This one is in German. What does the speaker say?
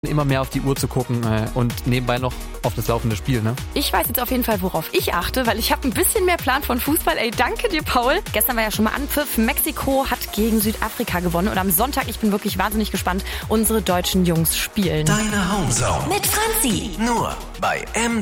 immer mehr auf die Uhr zu gucken und nebenbei noch auf das laufende Spiel, ne? Ich weiß jetzt auf jeden Fall, worauf ich achte, weil ich habe ein bisschen mehr Plan von Fußball. Ey, danke dir, Paul. Gestern war ja schon mal Anpfiff. Mexiko hat gegen Südafrika gewonnen. Und am Sonntag, ich bin wirklich wahnsinnig gespannt, unsere deutschen Jungs spielen. Deine Homezone mit Franzi. Nur bei MD